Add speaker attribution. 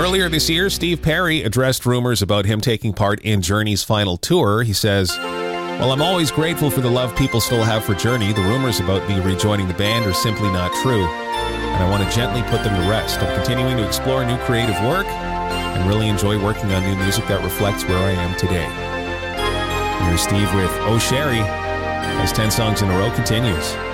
Speaker 1: Earlier this year, Steve Perry addressed rumors about him taking part in Journey's final tour. He says, "Well, I'm always grateful for the love people still have for Journey. The rumors about me rejoining the band are simply not true, and I want to gently put them to rest. I'm continuing to explore new creative work and really enjoy working on new music that reflects where I am today." Here's Steve with "Oh Sherry" as 10 Songs in a Row continues.